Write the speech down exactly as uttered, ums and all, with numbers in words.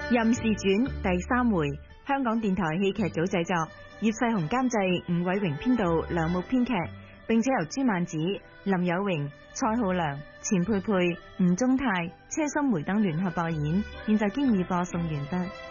任氏傳第三回，香港電台戲劇組製作，葉世雄監製，伍偉榮編導，梁木編劇，並且由朱曼子、林有榮、蔡浩良、錢佩佩、吳宗泰、車心梅等聯合播演。現在經已播送完畢。